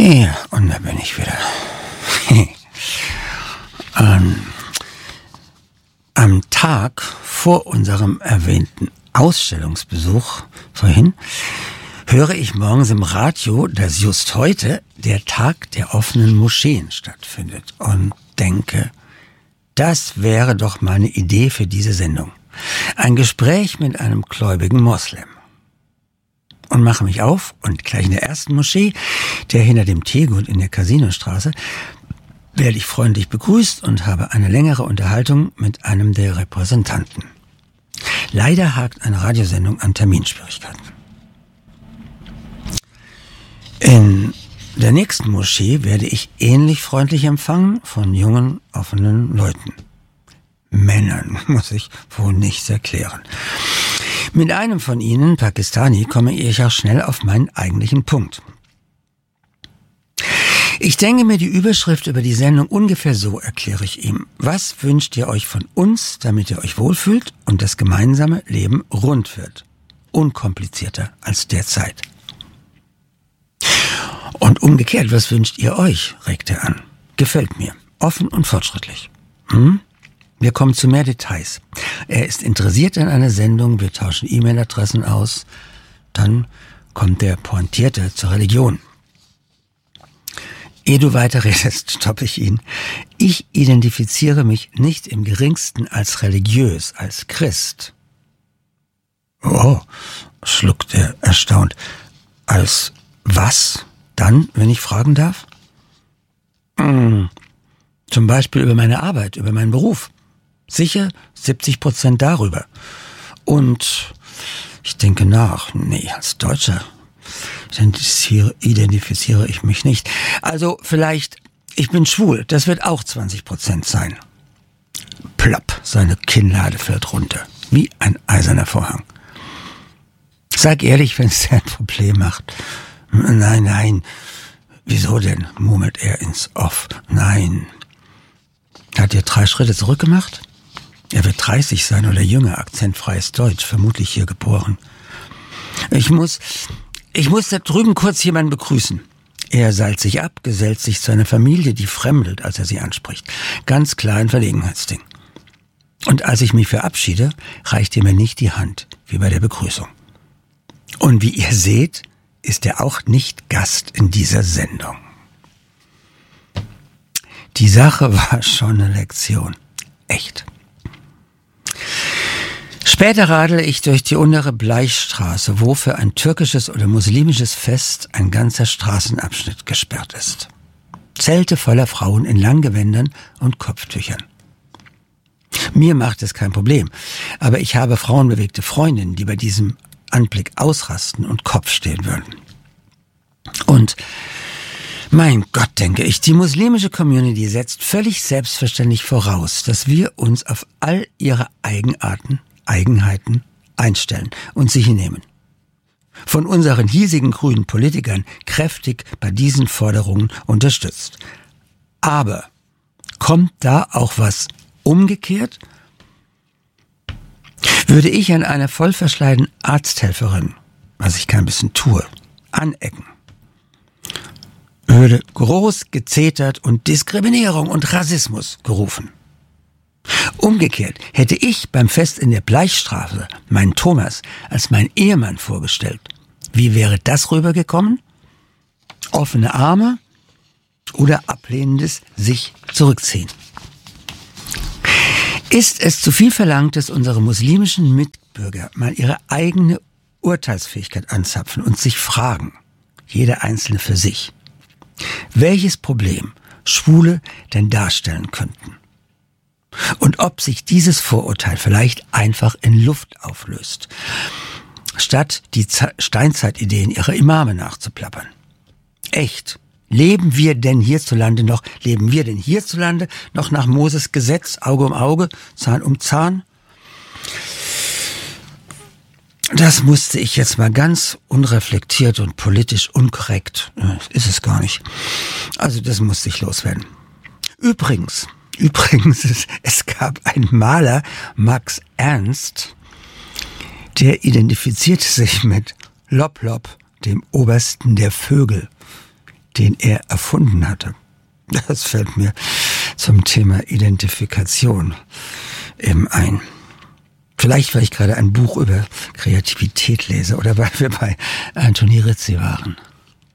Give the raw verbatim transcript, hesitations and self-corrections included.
Ja, und da bin ich wieder. ähm, am Tag vor unserem erwähnten Ausstellungsbesuch vorhin höre ich morgens im Radio, dass just heute der Tag der offenen Moscheen stattfindet und denke, das wäre doch mal eine Idee für diese Sendung. Ein Gespräch mit einem gläubigen Moslem. Und mache mich auf und gleich in der ersten Moschee, der hinter dem Teegut in der Casinostraße, werde ich freundlich begrüßt und habe eine längere Unterhaltung mit einem der Repräsentanten. Leider hakt eine Radiosendung an Terminschwierigkeiten. In der nächsten Moschee werde ich ähnlich freundlich empfangen von jungen, offenen Leuten. Männern, muss ich wohl nichts erklären. Mit einem von ihnen, Pakistani, komme ich auch schnell auf meinen eigentlichen Punkt. Ich denke mir die Überschrift über die Sendung ungefähr so, erkläre ich ihm. Was wünscht ihr euch von uns, damit ihr euch wohlfühlt und das gemeinsame Leben rund wird? Unkomplizierter als derzeit. Und umgekehrt, was wünscht ihr euch, regt er an. Gefällt mir. Offen und fortschrittlich. Hm? Wir kommen zu mehr Details. Er ist interessiert an einer Sendung, wir tauschen E-Mail-Adressen aus. Dann kommt der Pointierte zur Religion. Ehe du weiterredest, stoppe ich ihn. Ich identifiziere mich nicht im geringsten als religiös, als Christ. Oh, schluckt er erstaunt. Als was dann, wenn ich fragen darf? Hm, zum Beispiel über meine Arbeit, über meinen Beruf. Sicher siebzig Prozent darüber. Und ich denke nach, nee, als Deutscher identifiziere, identifiziere ich mich nicht. Also vielleicht, ich bin schwul, das wird auch zwanzig Prozent sein. Plopp, seine Kinnlade fällt runter, wie ein eiserner Vorhang. Sag ehrlich, wenn es dir ein Problem macht. Nein, nein, wieso denn, murmelt er ins Off. Nein. Hat er drei Schritte zurückgemacht? Er wird dreißig sein oder jünger, akzentfreies Deutsch, vermutlich hier geboren. Ich muss, ich muss da drüben kurz jemanden begrüßen. Er seilt sich ab, gesellt sich zu einer Familie, die fremdelt, als er sie anspricht. Ganz klar ein Verlegenheitsding. Und als ich mich verabschiede, reicht er mir nicht die Hand, wie bei der Begrüßung. Und wie ihr seht, ist er auch nicht Gast in dieser Sendung. Die Sache war schon eine Lektion. Echt. Später radele ich durch die untere Bleichstraße, wo für ein türkisches oder muslimisches Fest ein ganzer Straßenabschnitt gesperrt ist. Zelte voller Frauen in Langgewändern und Kopftüchern. Mir macht es kein Problem, aber ich habe frauenbewegte Freundinnen, die bei diesem Anblick ausrasten und Kopf stehen würden. Und mein Gott, denke ich, die muslimische Community setzt völlig selbstverständlich voraus, dass wir uns auf all ihre Eigenarten, Eigenheiten einstellen und sie hinnehmen. Von unseren hiesigen grünen Politikern kräftig bei diesen Forderungen unterstützt. Aber kommt da auch was umgekehrt? Würde ich an einer vollverschleierten Arzthelferin, was ich kein bisschen tue, anecken, würde groß gezetert und Diskriminierung und Rassismus gerufen. Umgekehrt hätte ich beim Fest in der Bleichstraße meinen Thomas als meinen Ehemann vorgestellt. Wie wäre das rübergekommen? Offene Arme oder ablehnendes sich zurückziehen? Ist es zu viel verlangt, dass unsere muslimischen Mitbürger mal ihre eigene Urteilsfähigkeit anzapfen und sich fragen, jeder Einzelne für sich, welches Problem Schwule denn darstellen könnten? Und ob sich dieses Vorurteil vielleicht einfach in Luft auflöst, statt die Steinzeitideen ihrer Imame nachzuplappern. Echt, leben wir denn hierzulande noch, leben wir denn hierzulande noch nach Moses Gesetz, Auge um Auge, Zahn um Zahn? Das musste ich jetzt mal ganz unreflektiert und politisch unkorrekt, ist es gar nicht. Also das musste ich loswerden. Übrigens, übrigens, es, es gab einen Maler, Max Ernst, der identifizierte sich mit Lop Lop, dem Obersten der Vögel. den er erfunden hatte. Das fällt mir zum Thema Identifikation eben ein. Vielleicht, weil ich gerade ein Buch über Kreativität lese oder weil wir bei Anthony Rizzi waren.